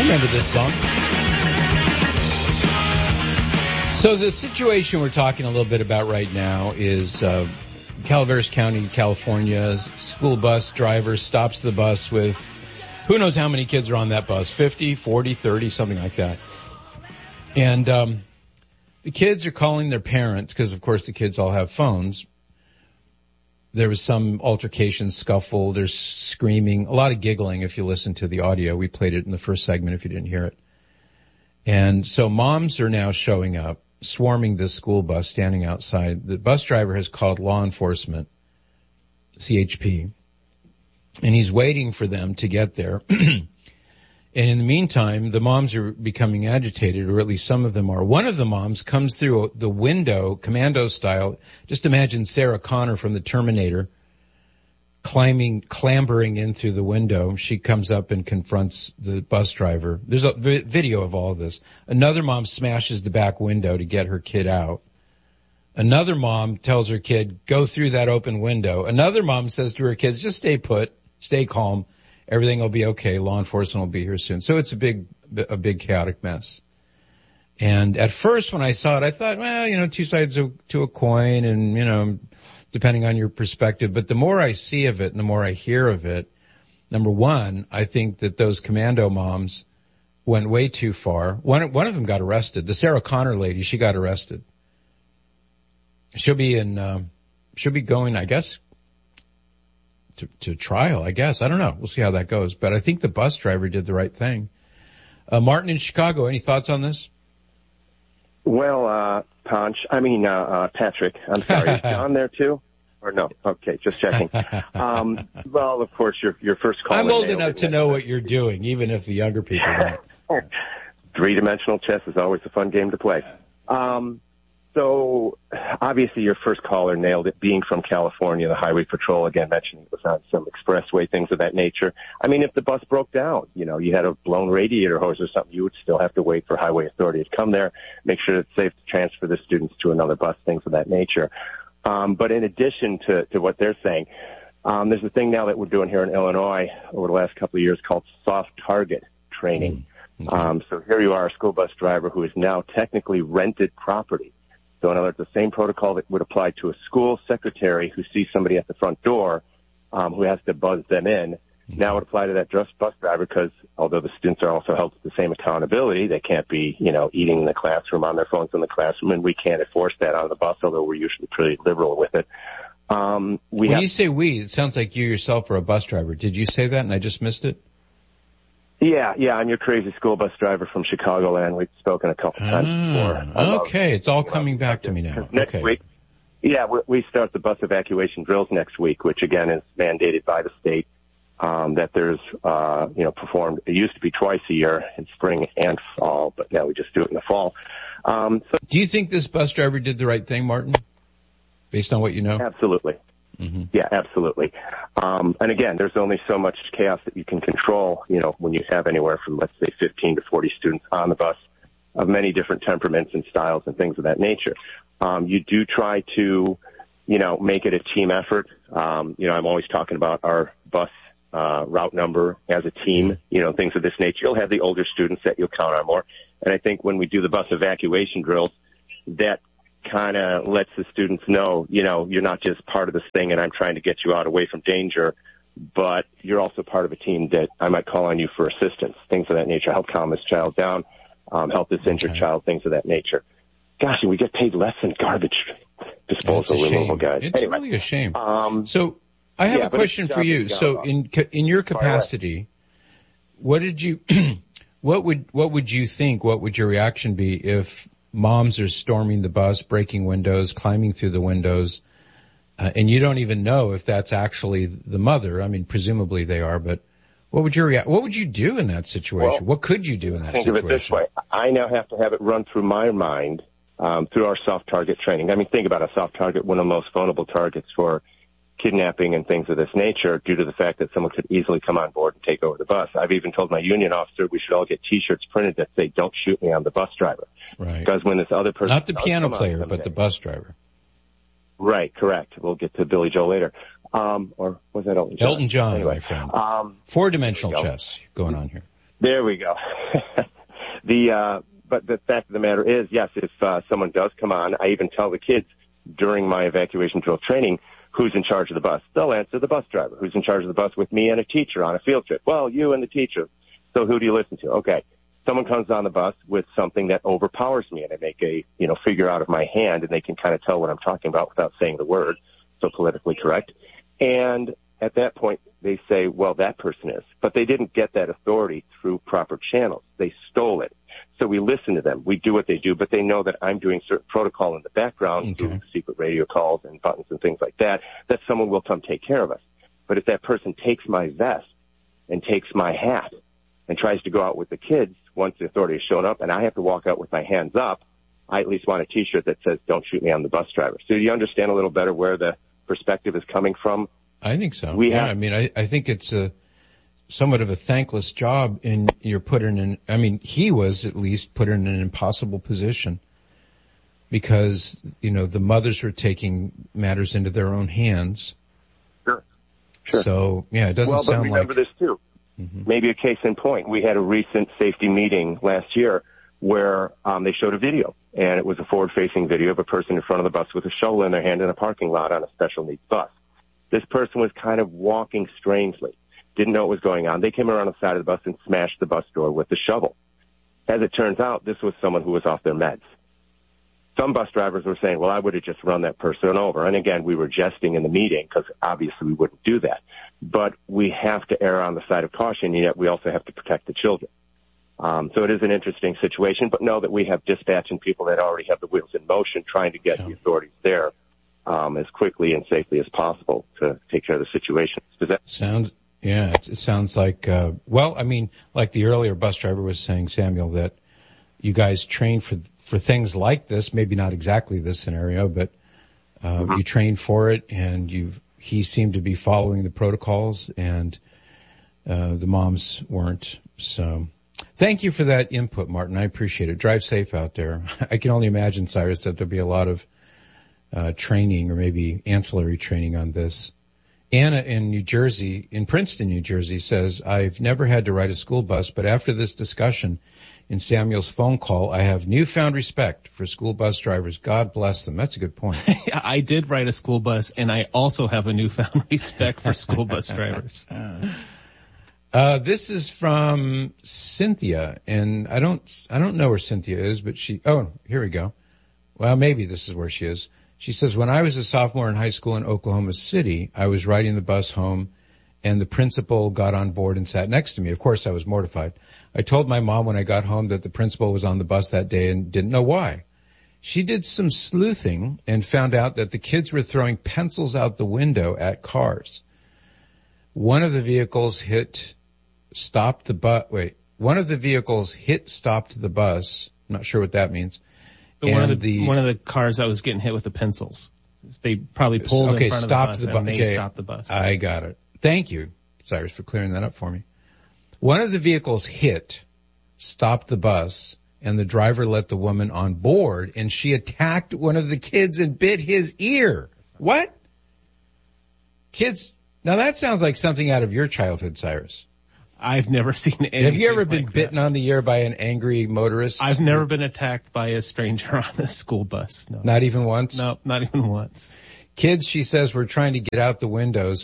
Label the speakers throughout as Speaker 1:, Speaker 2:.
Speaker 1: remember this song. So the situation we're talking a little bit about right now is Calaveras County, California. School bus driver stops the bus with who knows how many kids are on that bus, 50, 40, 30, something like that. And the kids are calling their parents because, of course, the kids all have phones. There was some altercation, scuffle. There's screaming, a lot of giggling if you listen to the audio. We played it in the first segment if you didn't hear it. And so moms are now showing up, swarming this school bus, standing outside. The bus driver has called law enforcement, CHP, and he's waiting for them to get there. And in the meantime, the moms are becoming agitated, or at least some of them are. One of the moms comes through the window, commando style. Just imagine Sarah Connor from the Terminator clambering in through the window. She comes up and confronts the bus driver. There's a video of all of this. Another mom smashes the back window to get her kid out. Another mom tells her kid, go through that open window. Another mom says to her kids, just stay put, stay calm. Everything will be okay. Law enforcement will be here soon. So it's a big chaotic mess. And at first when I saw it, I thought, well, two sides to a coin and, depending on your perspective. But the more I see of it and the more I hear of it, number one, I think that those commando moms went way too far. One of them got arrested. The Sarah Connor lady, she got arrested. She'll be going, I guess, to trial, I guess. I don't know. We'll see how that goes. But I think the bus driver did the right thing. Martin in Chicago, any thoughts on this?
Speaker 2: Well, Patrick, I'm sorry. Is John there too? Or no? Okay, just checking. Well, of course, your first call.
Speaker 1: I'm old enough to know what you're doing, even if the younger people don't.
Speaker 2: Three-dimensional chess is always a fun game to play. So obviously your first caller nailed it, being from California, the Highway Patrol, again, mentioning it was on some expressway, things of that nature. I mean, if the bus broke down, you had a blown radiator hose or something, you would still have to wait for Highway Authority to come there, make sure it's safe to transfer the students to another bus, things of that nature. But in addition to what they're saying, there's a thing now that we're doing here in Illinois over the last couple of years called soft target training. Okay. So here you are, a school bus driver who is now technically rented property. So in other words, the same protocol that would apply to a school secretary who sees somebody at the front door, who has to buzz them in, now would apply to that bus driver because although the students are also held to the same accountability, they can't be, eating in the classroom on their phones in the classroom, and we can't enforce that on the bus, although we're usually pretty liberal with it.
Speaker 1: When you say we, it sounds like you yourself are a bus driver. Did you say that and I just missed it?
Speaker 2: Yeah, I'm your crazy school bus driver from Chicagoland. We've spoken a couple times before.
Speaker 1: Okay, it's all coming back to me now.
Speaker 2: Next week, we start the bus evacuation drills next week, which again is mandated by the state, that there's, performed. It used to be twice a year in spring and fall, but now we just do it in the fall.
Speaker 1: Do you think this bus driver did the right thing, Martin, based on what you know?
Speaker 2: Absolutely. Mm-hmm. Yeah, absolutely. And again, there's only so much chaos that you can control, when you have anywhere from, let's say, 15 to 40 students on the bus of many different temperaments and styles and things of that nature. You do try to, make it a team effort. I'm always talking about our bus route number as a team, things of this nature. You'll have the older students that you'll count on more. And I think when we do the bus evacuation drills, that kind of lets the students know, you're not just part of this thing and I'm trying to get you out away from danger, but you're also part of a team that I might call on you for assistance, things of that nature, help calm this child down, help this injured child, things of that nature. Gosh, and we get paid less than garbage disposal removal guys.
Speaker 1: It's really a shame. So I have a question for you. So in your capacity, what would you think, what would your reaction be if moms are storming the bus, breaking windows, climbing through the windows, and you don't even know if that's actually the mother? I mean, presumably they are, but what would you do in that situation?
Speaker 2: Well,
Speaker 1: what could you do in that situation?
Speaker 2: Think of it this way. I now have to have it run through my mind, through our soft target training. I mean, think about a soft target, one of the most vulnerable targets for kidnapping and things of this nature due to the fact that someone could easily come on board and take over the bus. I've even told my union officer we should all get T-shirts printed that say, don't shoot me, I'm the bus driver.
Speaker 1: Right.
Speaker 2: Because when this other person...
Speaker 1: Not the piano player, but the bus driver.
Speaker 2: Right, correct. We'll get to Billy Joe later. Or was that Elton John?
Speaker 1: Elton John,
Speaker 2: anyway,
Speaker 1: my friend. Four-dimensional chess going on here.
Speaker 2: There we go. But the fact of the matter is, yes, if someone does come on, I even tell the kids during my evacuation drill training who's in charge of the bus. They'll answer the bus driver. Who's in charge of the bus with me and a teacher on a field trip? Well, you and the teacher. So who do you listen to? Okay. Someone comes on the bus with something that overpowers me, and I make a, figure out of my hand, and they can kind of tell what I'm talking about without saying the word, so politically correct. And at that point, they say, well, that person is. But they didn't get that authority through proper channels. They stole it. So we listen to them. We do what they do, but they know that I'm doing certain protocol in the background, through secret radio calls and buttons and things like that, that someone will come take care of us. But if that person takes my vest and takes my hat and tries to go out with the kids once the authority has shown up and I have to walk out with my hands up, I at least want a T-shirt that says, don't shoot me, I'm the bus driver. So do you understand a little better where the perspective is coming from?
Speaker 1: I think so. I think it's somewhat of a thankless job, and you're put in he was at least put in an impossible position because, the mothers were taking matters into their own hands.
Speaker 2: Sure.
Speaker 1: So, it doesn't sound like...
Speaker 2: Well, but remember this too. Mm-hmm. Maybe a case in point. We had a recent safety meeting last year where they showed a video, and it was a forward-facing video of a person in front of the bus with a shovel in their hand in a parking lot on a special needs bus. This person was kind of walking strangely, didn't know what was going on. They came around the side of the bus and smashed the bus door with the shovel. As it turns out, this was someone who was off their meds. Some bus drivers were saying, well, I would have just run that person over. And again, we were jesting in the meeting because obviously we wouldn't do that. But we have to err on the side of caution, yet we also have to protect the children. So it is an interesting situation, but know that we have dispatch and people that already have the wheels in motion trying to get the authorities there as quickly and safely as possible to take care of the situation. Does that
Speaker 1: it sounds like, like the earlier bus driver was saying, Samuel, that you guys train for things like this, maybe not exactly this scenario, but you trained for it, and he seemed to be following the protocols, and the moms weren't. So thank you for that input, Martin. I appreciate it. Drive safe out there. I can only imagine, Cyrus, that there'll be a lot of training or maybe ancillary training on this. Anna in Princeton, New Jersey says, I've never had to ride a school bus, but after this discussion in Samuel's phone call, I have newfound respect for school bus drivers. God bless them. That's a good point.
Speaker 3: I did ride a school bus, and I also have a newfound respect for school bus drivers.
Speaker 1: This is from Cynthia, and I don't know where Cynthia is, but here we go. Well, maybe this is where she is. She says, when I was a sophomore in high school in Oklahoma City, I was riding the bus home, and the principal got on board and sat next to me. Of course, I was mortified. I told my mom when I got home that the principal was on the bus that day and didn't know why. She did some sleuthing and found out that the kids were throwing pencils out the window at cars. One of the vehicles stopped the bus. I'm not sure what that means.
Speaker 3: One of the cars that was getting hit with the pencils. They probably pulled in front of the bus and they stopped the bus.
Speaker 1: I got it. Thank you, Cyrus, for clearing that up for me. One of the vehicles stopped the bus, and the driver let the woman on board, and she attacked one of the kids and bit his ear. What? Kids, now that sounds like something out of your childhood, Cyrus.
Speaker 3: I've never seen anything.
Speaker 1: Have you ever been
Speaker 3: like
Speaker 1: bitten on the ear by an angry motorist?
Speaker 3: I've never been attacked by a stranger on a school bus. No.
Speaker 1: Not even once?
Speaker 3: No, not even once.
Speaker 1: Kids, she says, were trying to get out the windows.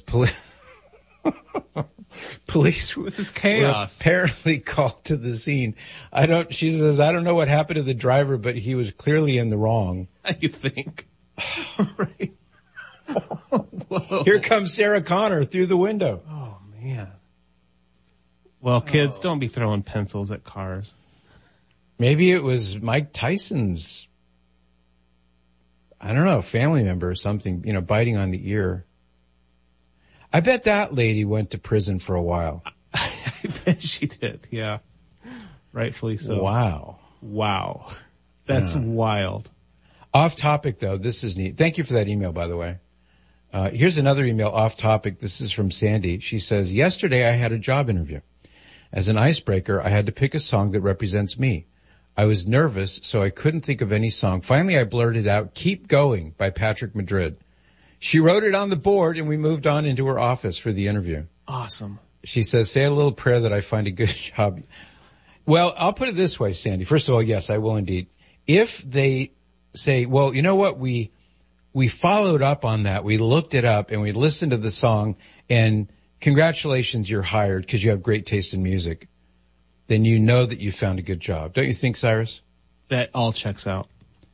Speaker 1: Police
Speaker 3: this is chaos.
Speaker 1: Were apparently called to the scene. She says, I don't know what happened to the driver, but he was clearly in the wrong.
Speaker 3: You think? Right.
Speaker 1: Whoa. Here comes Sarah Connor through the window.
Speaker 3: Oh, man. Well, kids, don't be throwing pencils at cars.
Speaker 1: Maybe it was Mike Tyson's, I don't know, family member or something, biting on the ear. I bet that lady went to prison for a while.
Speaker 3: I bet she did, yeah. Rightfully so. Wow. That's wild.
Speaker 1: Off topic, though. This is neat. Thank you for that email, by the way. Here's another email off topic. This is from Sandy. She says, yesterday I had a job interview. As an icebreaker, I had to pick a song that represents me. I was nervous, so I couldn't think of any song. Finally, I blurted out, Keep Going by Patrick Madrid. She wrote it on the board, and we moved on into her office for the interview.
Speaker 3: Awesome.
Speaker 1: She says, say a little prayer that I find a good job. Well, I'll put it this way, Sandy. First of all, yes, I will indeed. If they say, well, you know what, we followed up on that. We looked it up and we listened to the song, and congratulations, you're hired because you have great taste in music. Then you know that you found a good job. Don't you think, Cyrus?
Speaker 3: That all checks out.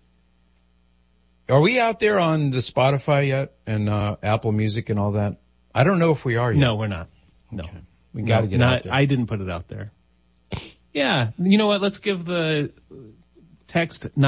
Speaker 1: Are we out there on the Spotify yet and Apple Music and all that? I don't know if we are yet.
Speaker 3: No, we're not. No.
Speaker 1: Okay. We got to get out there.
Speaker 3: I didn't put it out there. Yeah. You know what? Let's give the text to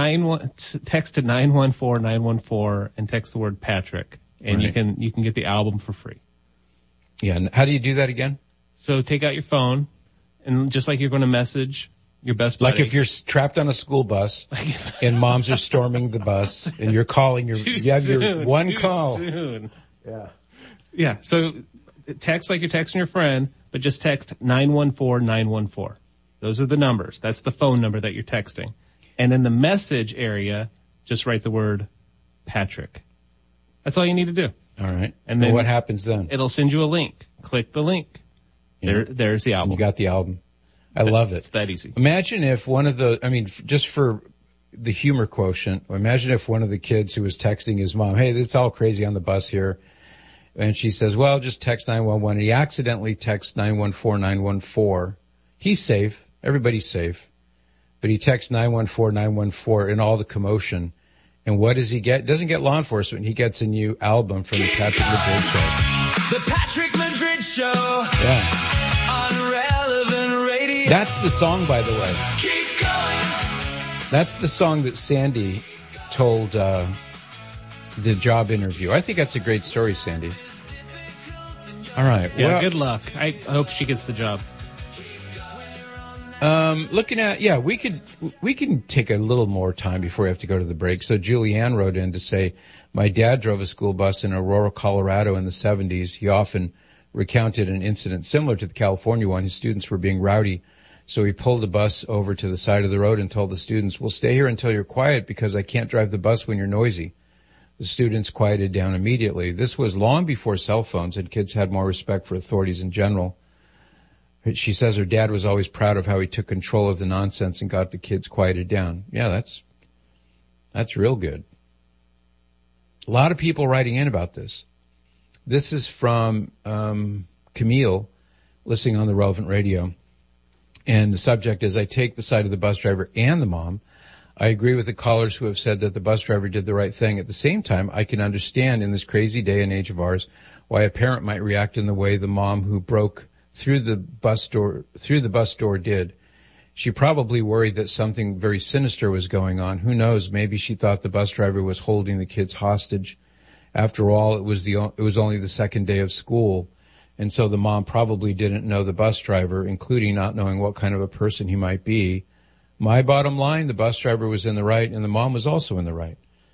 Speaker 3: 914-914 and text the word Patrick, and right. you can get the album for free.
Speaker 1: Yeah. And how do you do that again?
Speaker 3: So take out your phone, and just like you're going to message your best buddy.
Speaker 1: Like if you're trapped on a school bus and moms are storming the bus and you're calling your one call.
Speaker 3: Soon. Yeah. Yeah. So text like you're texting your friend, but just text 914-914. Those are the numbers. That's the phone number that you're texting. And in the message area, just write the word Patrick. That's all you need to do.
Speaker 1: All right. And then what happens then?
Speaker 3: It'll send you a link. Click the link. Yeah. There's the album.
Speaker 1: You got the album. I love it.
Speaker 3: It's that easy.
Speaker 1: Imagine if just for the humor quotient, imagine if one of the kids who was texting his mom, hey, it's all crazy on the bus here. And she says, well, just text 911. And he accidentally texts 914-914. He's safe. Everybody's safe. But he texts 914-914 in all the commotion. And what does he get? Doesn't get law enforcement. He gets a new album from the Patrick Madrid Show.
Speaker 4: The Patrick Madrid Show.
Speaker 1: Yeah.
Speaker 4: On Relevant Radio.
Speaker 1: That's the song, by the way.
Speaker 4: Keep going.
Speaker 1: That's the song that Sandy told the job interview. I think that's a great story, Sandy. All right.
Speaker 3: Yeah, well, good luck. I hope she gets the job.
Speaker 1: Looking at, we can take a little more time before we have to go to the break. So Julianne wrote in to say, my dad drove a school bus in Aurora, Colorado in the 70s. He often recounted an incident similar to the California one. His students were being rowdy. So he pulled the bus over to the side of the road and told the students, we'll stay here until you're quiet because I can't drive the bus when you're noisy. The students quieted down immediately. This was long before cell phones, and kids had more respect for authorities in general. She says her dad was always proud of how he took control of the nonsense and got the kids quieted down. Yeah, that's real good. A lot of people writing in about this. This is from Camille, listening on the Relevant Radio. And the subject is, I take the side of the bus driver and the mom. I agree with the callers who have said that the bus driver did the right thing. At the same time, I can understand in this crazy day and age of ours why a parent might react in the way the mom who broke through the bus door did. She probably worried that something very sinister was going on. Who knows? Maybe she thought the bus driver was holding the kids hostage. After all, it was only the second day of school. And so the mom probably didn't know the bus driver, including not knowing what kind of a person he might be. My bottom line, the bus driver was in the right and the mom was also in the right.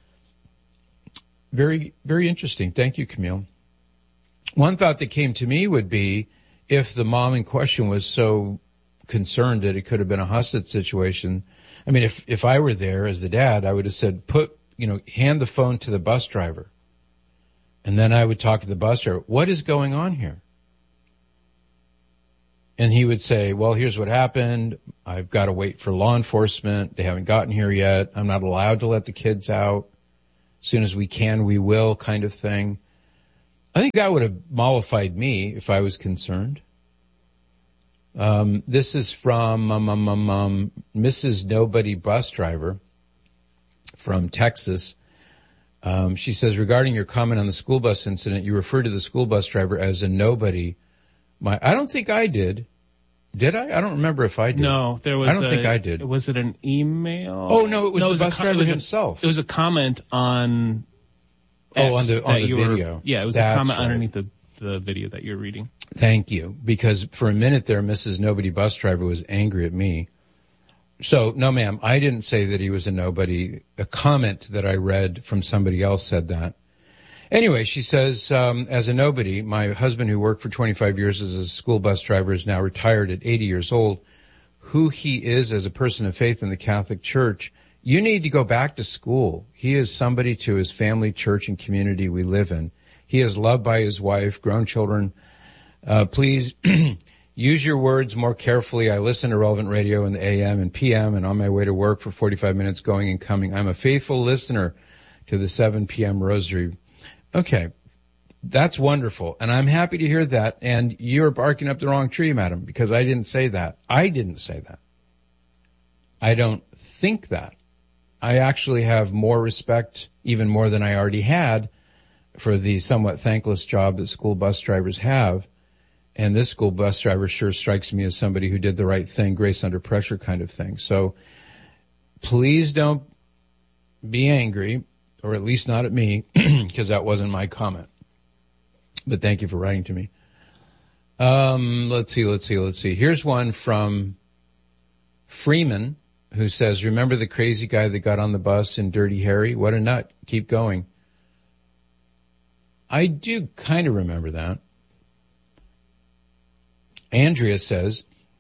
Speaker 1: Very, very interesting. Thank you, Camille. One thought that came to me would be, if the mom in question was so concerned that it could have been a hostage situation, I mean, if I were there as the dad, I would have said, hand the phone to the bus driver. And then I would talk to the bus driver. What is going on here? And he would say, well, here's what happened. I've got to wait for law enforcement. They haven't gotten here yet. I'm not allowed to let the kids out. As soon as we can, we will, kind of thing. I think that would have mollified me if I was concerned. This is from Mrs. Nobody Bus Driver from Texas. She says, regarding your comment on the school bus incident, you referred to the school bus driver as a nobody. I don't think I did. Did I? I don't remember if I did.
Speaker 3: No, there was.
Speaker 1: I don't think I did.
Speaker 3: Was it an email?
Speaker 1: Oh no, it was the bus driver himself.
Speaker 3: It was a comment on.
Speaker 1: On the video.
Speaker 3: Yeah, it was a comment underneath the video that you're reading.
Speaker 1: Thank you. Because for a minute there, Mrs. Nobody Bus Driver was angry at me. So, no ma'am, I didn't say that he was a nobody. A comment that I read from somebody else said that. Anyway, she says, as a nobody, my husband who worked for 25 years as a school bus driver is now retired at 80 years old. Who he is as a person of faith in the Catholic Church, you need to go back to school. He is somebody to his family, church, and community we live in. He is loved by his wife, grown children, Please use your words more carefully. I listen to Relevant Radio in the AM and PM and on my way to work for 45 minutes going and coming. I'm a faithful listener to the 7 p.m. Rosary. Okay. That's wonderful. And I'm happy to hear that. And you're barking up the wrong tree, madam, because I didn't say that. I didn't say that. I don't think that. I actually have more respect, even more than I already had, for the somewhat thankless job that school bus drivers have. And this school bus driver sure strikes me as somebody who did the right thing, grace under pressure kind of thing. So please don't be angry, or at least not at me, because that wasn't my comment. But thank you for writing to me. Let's see. Here's one from Freeman, who says, remember the crazy guy that got on the bus in Dirty Harry? What a nut. Keep going. I do kind of remember that. Andrea says,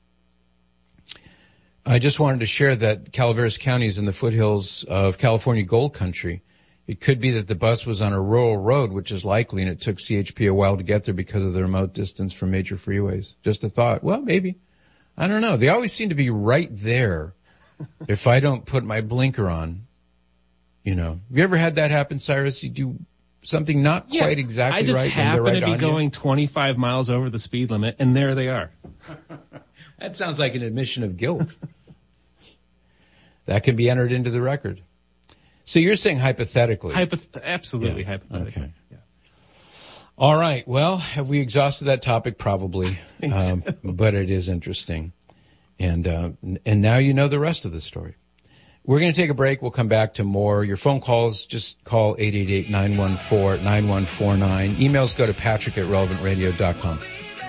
Speaker 1: I just wanted to share that Calaveras County is in the foothills of California gold country. It could be that the bus was on a rural road, which is likely, and it took CHP a while to get there because of the remote distance from major freeways. Just a thought. Well, maybe. I don't know. They always seem to be right there if I don't put my blinker on. You know. Have you ever had that happen, Cyrus? You do something not quite exactly right.
Speaker 3: I just happen to be going 25 miles over the speed limit, and there they are.
Speaker 1: That sounds like an admission of guilt. That can be entered into the record. So you're saying hypothetically?
Speaker 3: Absolutely hypothetically.
Speaker 1: Okay. Yeah. All right. Well, have we exhausted that topic? Probably. But it is interesting. And now you know the rest of the story. We're going to take a break. We'll come back to more. Your phone calls, just call 888-914-9149. Emails go to patrick@relevantradio.com.